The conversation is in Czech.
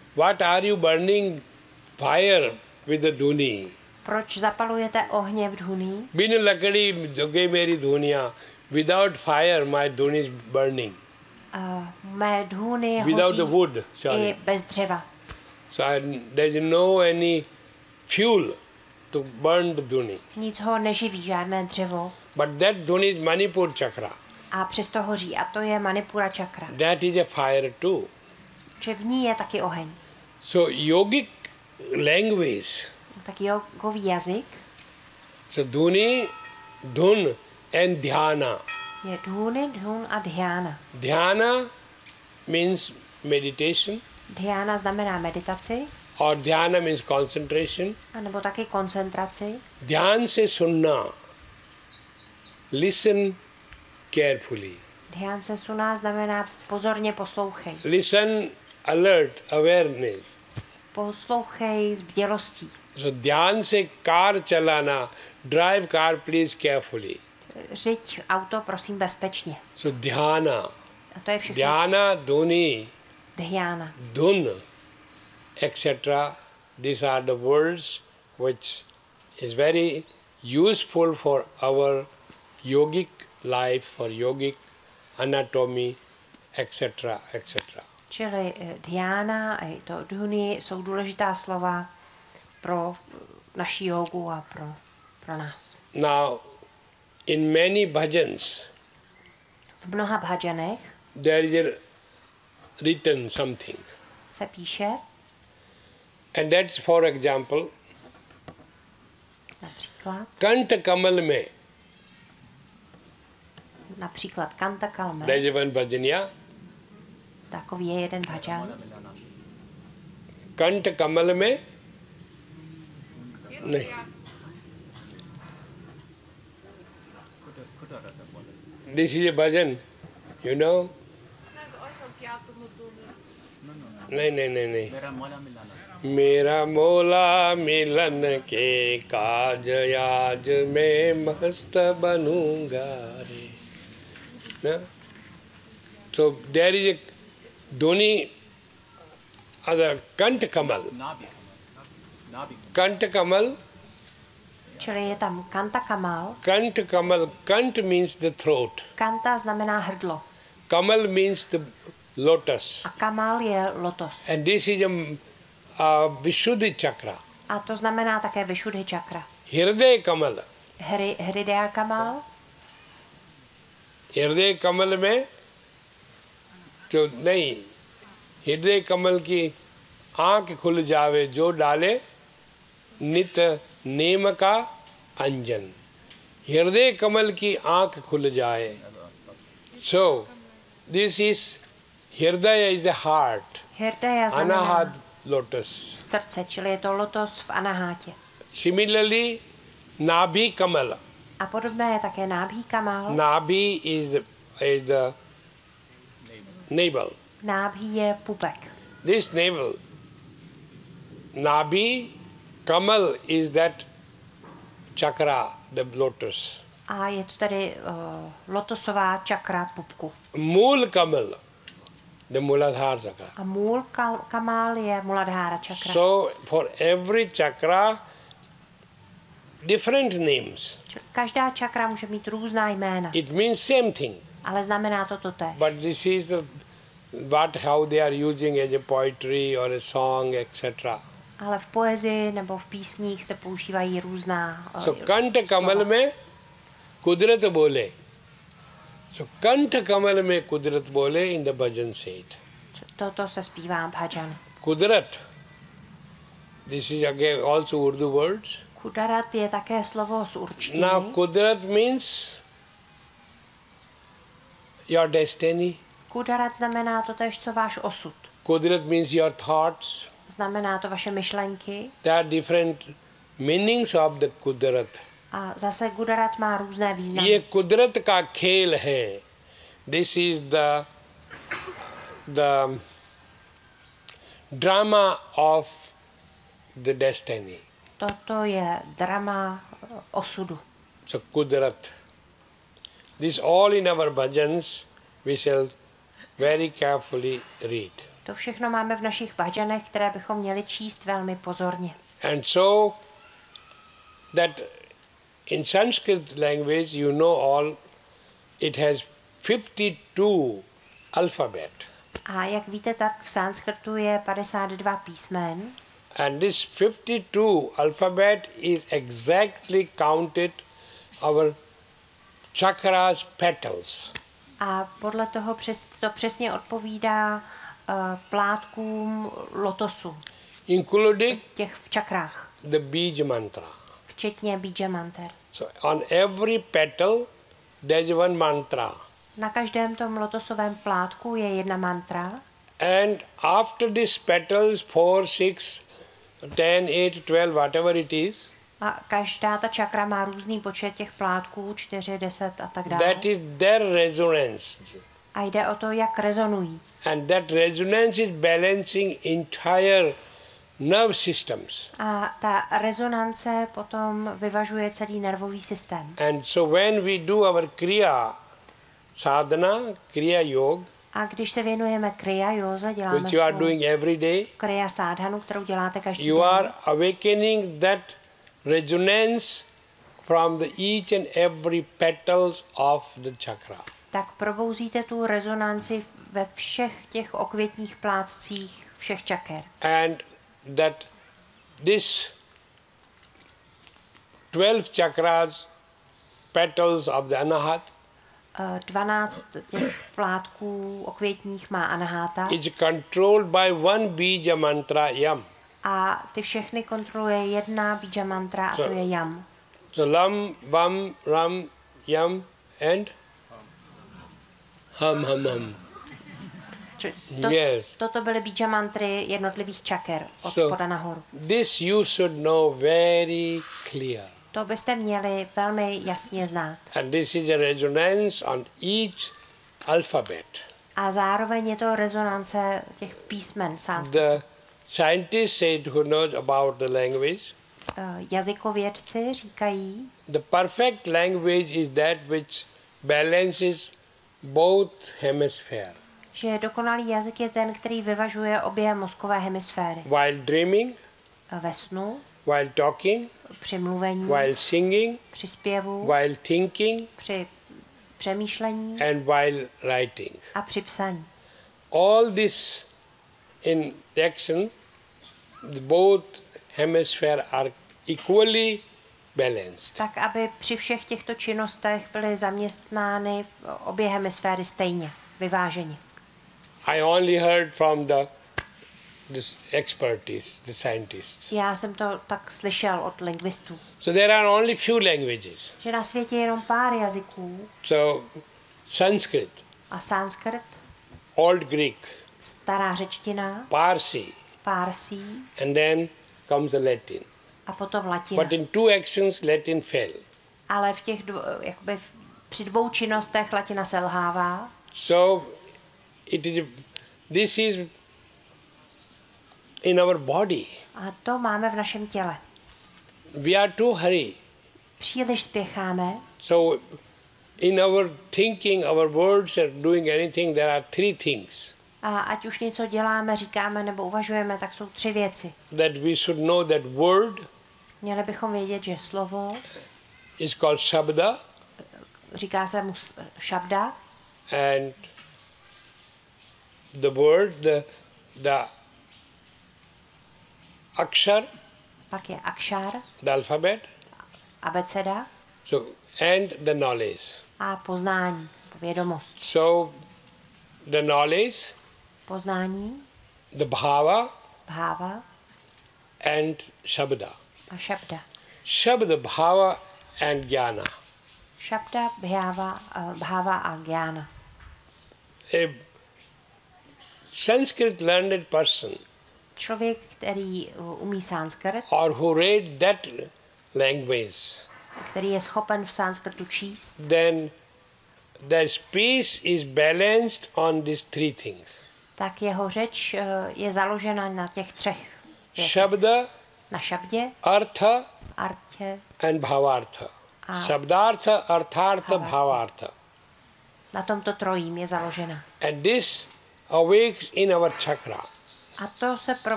What are you burning fire with the dhuni? Proč zapalujete ohně v dhuni? Bin lakadi joge meri dhuniya. Without fire, my dhuni is burning. Mé dhůny Without the wood, hoří sorry. i bez dřeva. So there is no any fuel to burn the dhuni. Nic ho neživí, žádné dřevo. But that dhuni is Manipur chakra. A přesto hoří. A to je Manipura čakra. That is a fire too. Že v ní je taky oheň. So yogic language. Tak jogový jazyk So dhuni, dhun and dhyana. je dhůny, dhun a dhyána. Dhyana means meditation Dhyána znamená meditaci, or dhyana means concentration. anebo taky koncentraci. Dhyan se sunna. Listen carefully. Dhyan se suná znamená pozorně poslouchej. Listen, alert, awareness. Poslouchej s bdělostí. So dhyan se car chalana. Drive car please carefully. Řiď auto, prosím, bezpečně. So dhyana. A to je všechno. Dhyana, dhuni, Dhyána. dhun, etc. These are the words which is very useful for our yogic life, for yogic anatomy, etc. etc. Čili dhyána a i to dhuni jsou důležitá slova pro naši jogu a pro nás. Now, in many bhajans, V mnoha bhajanech there is written something. se píše, And that's, for example, například Kanta Kalme. There is one bhajan, yeah? Takový je jeden bhajan. Kanta Kamal mein? Nahi. This is a bhajan, you know? नहीं मेरा मौला मिलन के काज आज मैं मस्त बनूंगा रे. So there is a dhuni, other Kant Kamal. Kant Kamal. Čili je tam Kanta Kamal. Kant Kamal. Kant means the throat. Kanta znamená hrdlo. Kamal means the lotus. A Kamal je lotos. And this is a Vishuddhi chakra. A to znamená také Vishuddhi čakra. Hriday Kamal. Hridaya Kamal. हृदय कमल में तो नहीं, हृदय कमल की आंख खुल जावे जो डाले नित नेम का अंजन. हृदय कमल की आंख खुल जाए. So this is hridaya is the heart. Hridaya znamená Anahat lotus. srdce, čili je to lotos v anahátě. Similarly, nabhi kamal. A podobné je také nábhí kamal. Nabhi is the navel. Nábhí je pupek. This navel, Nabhi, Kamal is that chakra, the lotus. A je to tedy lotosová čakra pupku. Mool Kamal, the Muladhara chakra. A můl kamal je Muladhara čakra. So for every chakra, different names. Každá čakra může mít různá jména. It means same thing. Ale znamená to totéž. But this is how they are using as a poetry or a song, etc. Ale v poezii nebo v písních se používají různá So Kant Kamal mein Kudrat bole. So Kant Kamal mein Kudrat bole in the bhajan said. Toto se zpívá bhajan. Kudrat. This is again also Urdu words. Kudarat je také slovo z určtiny. Now Kudrat means your destiny. Kudarat znamená totéž, co váš osud. Kudrat means your thoughts. Znamená to vaše myšlenky. There are different meanings of the Kudrat. A zase Kudarat má různé významy. ये कुदरत का खेल है. This is the drama of the destiny. Toto je drama osudu. So Kudrat. This all in our bhajans we shall very carefully read. To všechno máme v našich bhajanech, které bychom měli číst velmi pozorně. And so that in Sanskrit language, you know all, it has 52 alphabet. A jak víte, tak v sanskrtu je 52 písmen. And this 52 alphabet is exactly counted our chakras petals. A podle toho to přesně odpovídá plátkům lotosu, Including těch v čakrách, the Bij mantra. včetně Bija manter. So on every petal there is one mantra. Na každém tom lotosovém plátku je jedna mantra. And after these petals, 4, 6, 10, 8, 12, whatever it is, A každá ta čakra má různý počet těch plátků, 4, 10 a tak dále. that is their resonance. A jde o to, jak rezonují. And that resonance is balancing entire nerve systems. A ta rezonance potom vyvažuje celý nervový systém. And so when we do our Kriya sadhana, Kriya Yoga, A když se věnujeme kriya józe, děláme which you are svou doing every day, kriya sadhanu, kterou děláte každý you den, are awakening that resonance from the each and every petals of the chakra. tak probouzíte tu rezonanci ve všech těch okvětních plátcích všech čaker. And that this 12 chakras, petals of the Anahat, 12 těch plátků okvětních má Anahata is controlled by one Bija mantra Yam. a ty všechny kontroluje jedna Bija mantra a to je Yam. So Lam, Bam, Ram, Yam and Hum. Yes. Toto byly Bija mantry jednotlivých čaker od So spoda nahoru. this you should know very clear. To byste měli velmi jasně znát. And this is a resonance on each alphabet. A zároveň je to rezonance těch písmen sanskritu. The scientists said who knows about the language, Jazykovědci říkají, the perfect language is that which balances both hemispheres. že dokonalý jazyk je ten, který vyvažuje obě mozkové hemisféry. While dreaming, Ve snu, while talking, při mluvení, while singing, při zpěvu, while thinking, při přemýšlení and while writing. a při psaní. All this in action, both hemispheres are equally balanced. Tak, aby při všech těchto činnostech byly zaměstnány obě hemisféry stejně, vyváženě. I only heard from the expertise, the scientists. Já jsem to tak slyšel od lingvistů, So there are only few languages. že na světě je jenom pár jazyků So Sanskrit, a sanskrt, Old Greek, stará řečtina, Parsi, pársí and then comes the Latin. a potom latina. But in two actions, Latin fell. Ale v těch při dvou činnostech latina selhává. So this is in our body. A to máme v našem těle. We are too hurry. Příliš spěcháme, So in our thinking, our words, or doing anything, there are three things a ať už něco děláme, říkáme nebo uvažujeme, tak jsou 3 věci. that we should know. That word Měli bychom vědět, že slovo, is called Shabda, říká se mu šabda, and the word, the akshar, pak je akšár, the alphabet, abeceda so and the knowledge. a poznání, vědomost. So the knowledge, Poznání, the bhava, bháva and Shabda. a šabda. Shabda, bhava and jnana. Šabda, bháva a gyána. A Sanskrit learned person Člověk, který umí sanskrt, or who read that language, který je schopen v sanskrtu číst, then the speech is balanced on these three things. tak jeho řeč je založena na těch 3 věcech. Shabda, Na šabdě, artha artě, and bhavartha. Shabdartha, arthartha, bhavartha. na tomto trojím je založena. And this awakes in our chakra. A to se